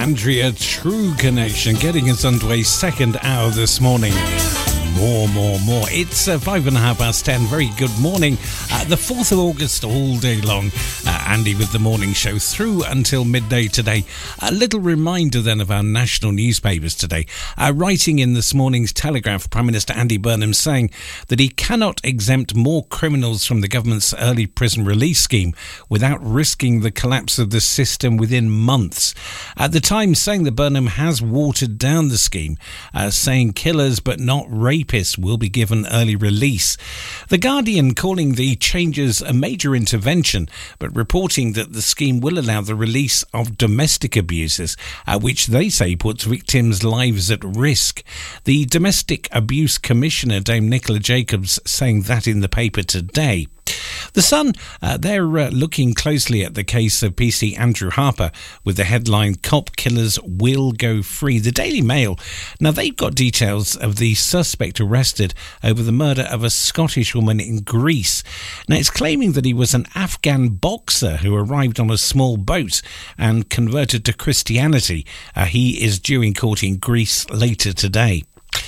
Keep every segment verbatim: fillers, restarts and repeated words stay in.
Andrea True Connection, getting us underway second hour this morning. More, more, more. It's uh, five and a half past ten. Very good morning. Uh, the fourth of August all day long. Uh, Andy with the morning show through until midday today. A little reminder then of our national newspapers today. Uh, writing in this morning's Telegraph, Prime Minister Andy Burnham saying that he cannot exempt more criminals from the government's early prison release scheme without risking the collapse of the system within months. At the time, saying that Burnham has watered down the scheme, uh, saying killers but not rapists will be given early release. The Guardian calling the changes a major intervention, but reporting that the scheme will allow the release of domestic abusers, uh, which they say puts victims' lives at risk. The Domestic Abuse Commissioner, Dame Nicola Jacobs, saying that in the paper today. The Sun, uh, they're uh, looking closely at the case of P C Andrew Harper with the headline, Cop Killers Will Go Free. The Daily Mail, now they've got details of the suspect arrested over the murder of a Scottish woman in Greece. Now it's claiming that he was an Afghan boxer who arrived on a small boat and converted to Christianity. Uh, he is due in court in Greece later today.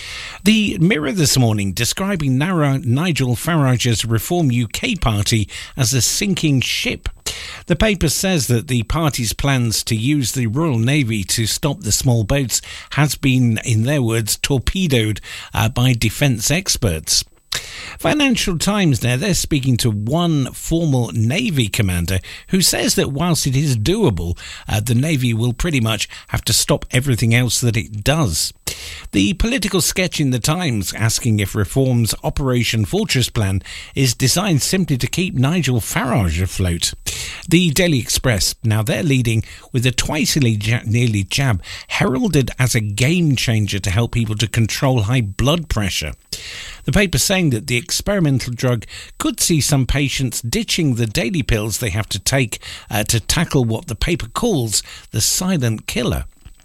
The Mirror this morning describing Nigel Farage's Reform U K party as a sinking ship. The paper says that the party's plans to use the Royal Navy to stop the small boats has been, in their words, torpedoed uh, by defence experts. Financial Times now, they're speaking to one former Navy commander who says that whilst it is doable, uh, the Navy will pretty much have to stop everything else that it does. The Political Sketch in the Times asking if Reform's Operation Fortress plan is designed simply to keep Nigel Farage afloat. The Daily Express, now they're leading with a twice-yearly jab heralded as a game changer to help people to control high blood pressure. The paper saying that the experimental drug could see some patients ditching the daily pills they have to take uh, to tackle what the paper calls the silent killer.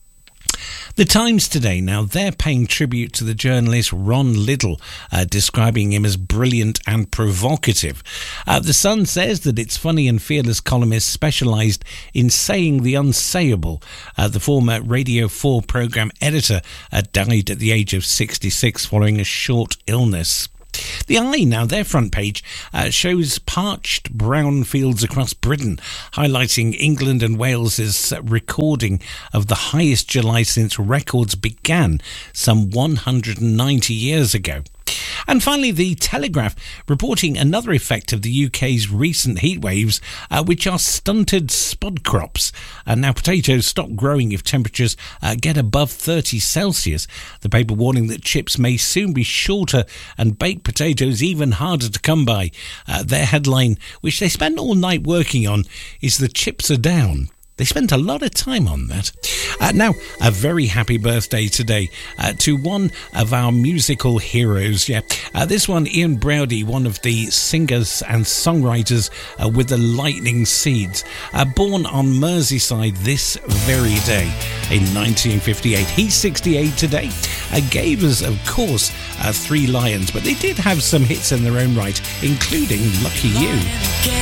The Times today, now they're paying tribute to the journalist Ron Liddell, uh, describing him as brilliant and provocative. Uh, the Sun says that its funny and fearless columnist specialised in saying the unsayable. Uh, the former Radio four programme editor uh, died at the age of sixty-six following a short illness. The Eye, now their front page, uh, shows parched brown fields across Britain, highlighting England and Wales's recording of the highest July since records began some one hundred ninety years ago. And finally, the Telegraph reporting another effect of the U K's recent heat waves, uh, which are stunted spud crops. Uh, now, potatoes stop growing if temperatures uh, get above thirty Celsius. The paper warning that chips may soon be shorter and baked potatoes even harder to come by. Uh, their headline, which they spent all night working on, is "The Chips Are Down." They spent a lot of time on that. Uh, now, a very happy birthday today uh, to one of our musical heroes. Yeah, uh, this one, Ian Browdy, one of the singers and songwriters uh, with the Lightning Seeds, uh, born on Merseyside this very day in nineteen fifty-eight. He's sixty-eight today. Uh, gave us, of course, uh, Three Lions, but they did have some hits in their own right, including Lucky You.